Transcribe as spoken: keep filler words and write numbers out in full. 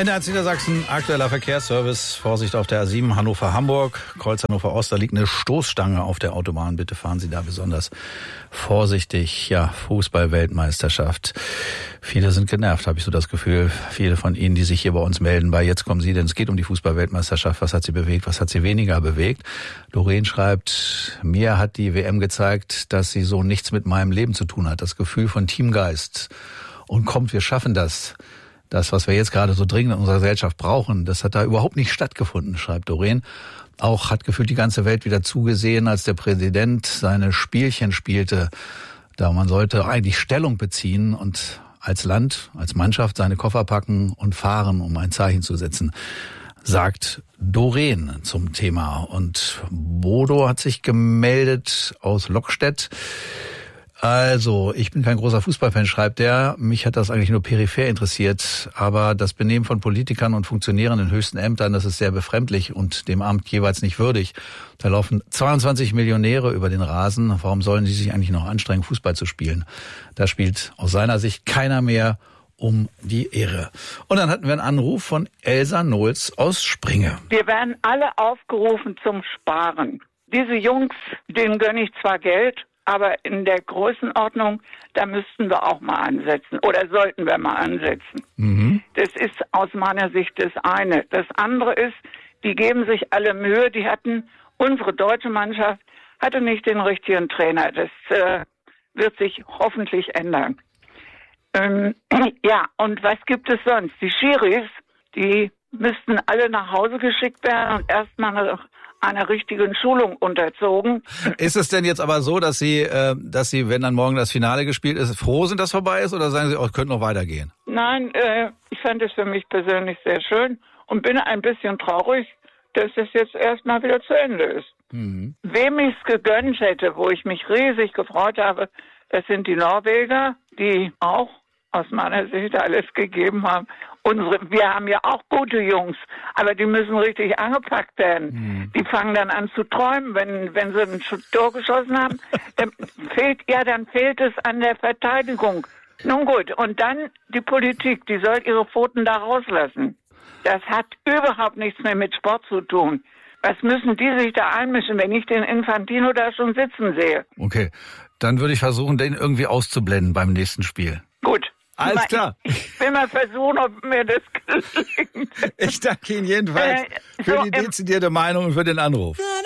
N eins Niedersachsen, aktueller Verkehrsservice. Vorsicht auf der A sieben Hannover-Hamburg. Kreuz Hannover-Ost, da liegt eine Stoßstange auf der Autobahn. Bitte fahren Sie da besonders vorsichtig. Ja, Fußball-Weltmeisterschaft. Viele sind genervt, habe ich so das Gefühl. Viele von Ihnen, die sich hier bei uns melden, bei Jetzt kommen Sie, denn es geht um die Fußball-Weltmeisterschaft. Was hat sie bewegt, was hat sie weniger bewegt? Doreen schreibt, mir hat die W M gezeigt, dass sie so nichts mit meinem Leben zu tun hat. Das Gefühl von Teamgeist. Und kommt, wir schaffen das. Das, was wir jetzt gerade so dringend in unserer Gesellschaft brauchen, das hat da überhaupt nicht stattgefunden, schreibt Doreen. Auch hat gefühlt die ganze Welt wieder zugesehen, als der Präsident seine Spielchen spielte. Da man sollte eigentlich Stellung beziehen und als Land, als Mannschaft seine Koffer packen und fahren, um ein Zeichen zu setzen, sagt Doreen zum Thema. Und Bodo hat sich gemeldet aus Lockstedt. Also, ich bin kein großer Fußballfan, schreibt er. Mich hat das eigentlich nur peripher interessiert. Aber das Benehmen von Politikern und Funktionären in höchsten Ämtern, das ist sehr befremdlich und dem Amt jeweils nicht würdig. Da laufen zweiundzwanzig Millionäre über den Rasen. Warum sollen sie sich eigentlich noch anstrengen, Fußball zu spielen? Da spielt aus seiner Sicht keiner mehr um die Ehre. Und dann hatten wir einen Anruf von Elsa Nohls aus Springe. Wir werden alle aufgerufen zum Sparen. Diese Jungs, denen gönne ich zwar Geld, aber in der Größenordnung, da müssten wir auch mal ansetzen oder sollten wir mal ansetzen. Mhm. Das ist aus meiner Sicht das eine. Das andere ist, die geben sich alle Mühe. Die hatten, unsere deutsche Mannschaft hatte nicht den richtigen Trainer. Das äh, wird sich hoffentlich ändern. Ähm, ja, und was gibt es sonst? Die Schiris, die müssten alle nach Hause geschickt werden und erstmal nach einer richtigen Schulung unterzogen. Ist es denn jetzt aber so, dass Sie, äh, dass Sie, wenn dann morgen das Finale gespielt ist, froh sind, dass vorbei ist, oder sagen Sie, oh, es könnte noch weitergehen? Nein, äh, ich fand es für mich persönlich sehr schön und bin ein bisschen traurig, dass es jetzt erstmal wieder zu Ende ist. Mhm. Wem ich es gegönnt hätte, wo ich mich riesig gefreut habe, das sind die Norweger, die auch aus meiner Sicht alles gegeben haben. Unsere, wir haben ja auch gute Jungs, aber die müssen richtig angepackt werden. Mhm. Die fangen dann an zu träumen, wenn wenn sie ein Tor geschossen haben. Dann fehlt ja, dann fehlt es an der Verteidigung. Nun gut, und dann die Politik, die soll ihre Pfoten da rauslassen. Das hat überhaupt nichts mehr mit Sport zu tun. Was müssen die sich da einmischen, wenn ich den Infantino da schon sitzen sehe? Okay, dann würde ich versuchen, den irgendwie auszublenden beim nächsten Spiel. Gut. Alles klar. Ich will mal versuchen, ob mir das gelingt. Ich danke Ihnen jedenfalls äh, für so die dezidierte Meinung und für den Anruf.